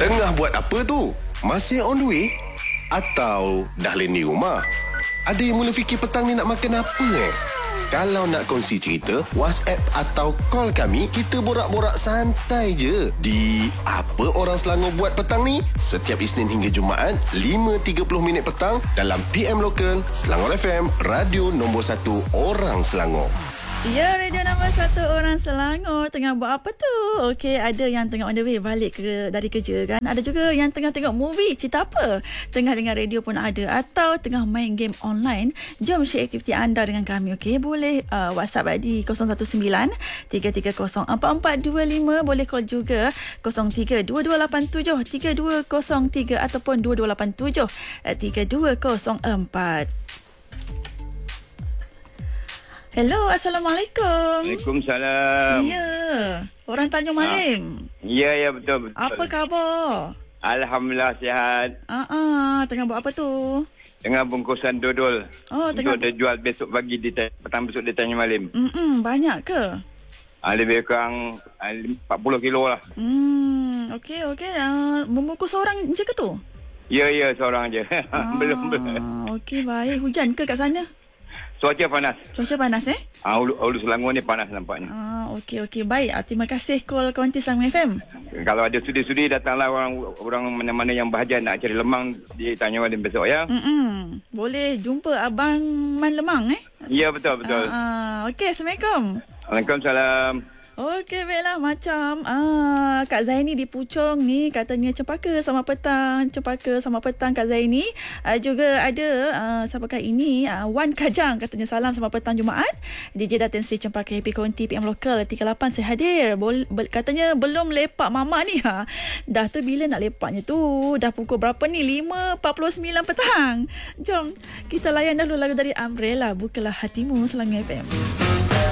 Tengah buat apa tu? Masih on the way? Atau dah landing rumah? Ada yang mula fikir petang ni nak makan apa Kalau nak kongsi cerita, WhatsApp atau call kami, kita borak-borak santai je. Di Apa Orang Selangor Buat Petang ni, setiap Isnin hingga Jumaat, 5.30 minit petang dalam PM Lokal, Selangor FM, radio nombor 1 orang Selangor. Ya, radio nombor 1 orang Selangor. Tengah buat apa tu? Okey, ada yang tengah on the way balik dari kerja kan. Ada juga yang tengah tengok movie, cerita apa? Tengah dengar radio pun ada. Atau tengah main game online. Jom share aktiviti anda dengan kami, okey? Boleh WhatsApp di 019-330-4425. Boleh call juga 03-2287-3203 ataupun 2287-3204. Hello, Assalamualaikum. Waalaikumsalam. Ya, orang Tanjung Malim. Ya, betul. Apa khabar? Alhamdulillah sihat. Tengah buat apa tu? Tengah bungkusan dodol. Oh, tengah untuk dijual besok pagi petang besok di Tanjung Malim. Banyak ke? Lebih kurang 40 kilo lah. Okey. Membungkus seorang je ke tu? Ya, seorang je. Belum. Okey, baik. Hujan ke kat sana? Cuaca panas. Cuaca panas Hulu Selangor ni panas nampaknya. Okey. Baik. Terima kasih call Konti Selangor FM. Kalau ada sudi-sudi, datanglah orang mana-mana yang bahagian nak cari lemang di Tanjung Malim besok ya. Boleh jumpa Abang Man Lemang Ya, betul. Okey, Assalamualaikum. Waalaikumsalam. Okey, baiklah. Macam Kak Zaini di Puchong ni katanya cempaka sama petang Kak Zaini. Juga ada siapakah ini Wan Kajang katanya salam sama petang Jumaat. DJ Datin Sri Cempaka Happy Konti PM Lokal 38 saya hadir. Katanya belum lepak mama ni. Dah tu bila nak lepaknya tu? Dah pukul berapa ni? 5.49 petang. Jom kita layan dahulu lagu dari Umbrella, Bukalah Hatimu, Selangor FM.